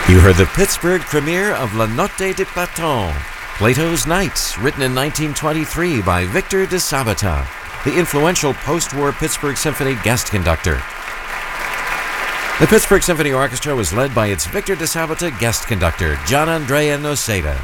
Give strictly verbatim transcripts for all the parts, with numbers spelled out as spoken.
You heard the Pittsburgh premiere of La Notte di Platon, Plato's Night, written in nineteen twenty-three by Victor de Sabata, the influential post-war Pittsburgh Symphony guest conductor. The Pittsburgh Symphony Orchestra was led by its Victor de Sabata guest conductor, Gianandrea Noseda.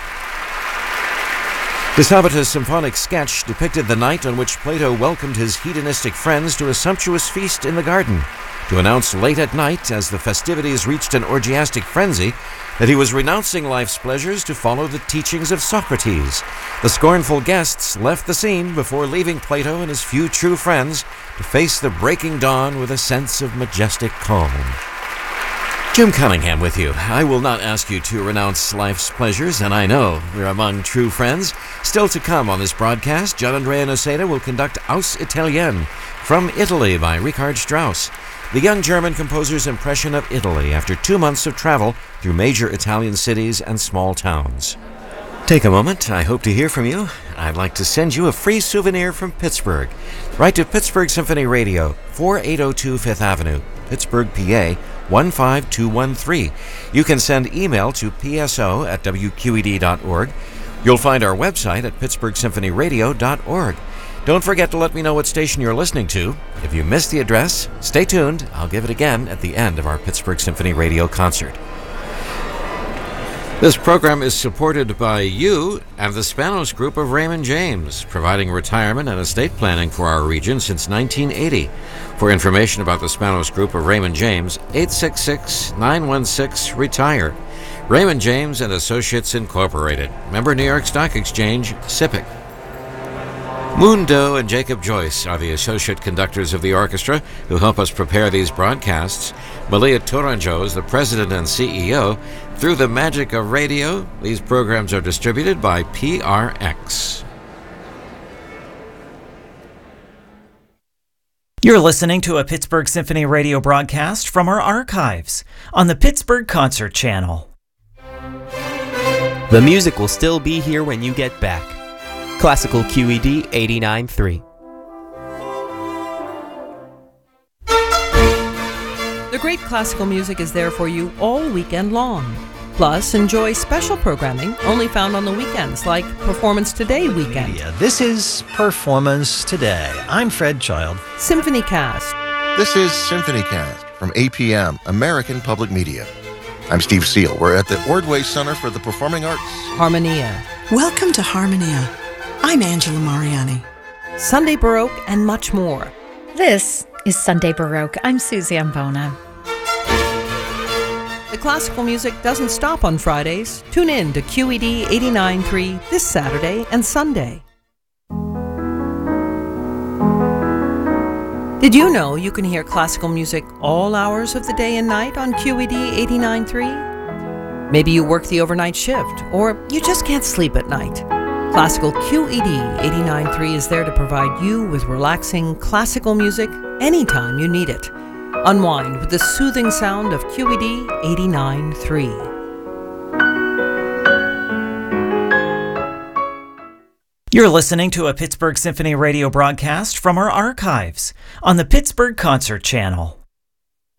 De Sabata's symphonic sketch depicted the night on which Plato welcomed his hedonistic friends to a sumptuous feast in the garden, to announce late at night, as the festivities reached an orgiastic frenzy, that he was renouncing life's pleasures to follow the teachings of Socrates. The scornful guests left the scene before leaving Plato and his few true friends to face the breaking dawn with a sense of majestic calm. Jim Cunningham with you. I will not ask you to renounce life's pleasures, and I know we're among true friends. Still to come on this broadcast, Gianandrea Noseda will conduct Aus Italienne from Italy by Richard Strauss, the young German composer's impression of Italy after two months of travel through major Italian cities and small towns. Take a moment. I hope to hear from you. I'd like to send you a free souvenir from Pittsburgh. Write to Pittsburgh Symphony Radio, forty-eight oh two Fifth Avenue, Pittsburgh, P A, one five two one three. You can send email to p s o at w q e d dot org. You'll find our website at pittsburgh symphony radio dot org. Don't forget to let me know what station you're listening to. If you missed the address, stay tuned. I'll give it again at the end of our Pittsburgh Symphony Radio concert. This program is supported by you and the Spanos Group of Raymond James, providing retirement and estate planning for our region since nineteen eighty. For information about the Spanos Group of Raymond James, eight six six, nine one six, RETIRE. Raymond James and Associates Incorporated. Member New York Stock Exchange, S I P C. Moon Doe and Jacob Joyce are the associate conductors of the orchestra who help us prepare these broadcasts. Malia Tourangeau is the president and C E O. Through the magic of radio, these programs are distributed by P R X. You're listening to a Pittsburgh Symphony Radio broadcast from our archives on the Pittsburgh Concert Channel. The music will still be here when you get back. Classical Q E D eighty-nine point three. The great classical music is there for you all weekend long. Plus, enjoy special programming only found on the weekends, like Performance Today weekend. Media. This is Performance Today. I'm Fred Child. Symphony Cast. This is Symphony Cast from A P M, American Public Media. I'm Steve Seal. We're at the Ordway Center for the Performing Arts. Harmonia. Welcome to Harmonia. I'm Angela Mariani. Sunday Baroque and much more. This is Sunday Baroque. I'm Susie Ambona. The classical music doesn't stop on Fridays. Tune in to Q E D eighty-nine point three this Saturday and Sunday. Did you know you can hear classical music all hours of the day and night on Q E D eighty-nine point three? Maybe you work the overnight shift, or you just can't sleep at night. Classical Q E D eighty-nine point three is there to provide you with relaxing classical music anytime you need it. Unwind with the soothing sound of Q E D eighty-nine point three. You're listening to a Pittsburgh Symphony Radio broadcast from our archives on the Pittsburgh Concert Channel.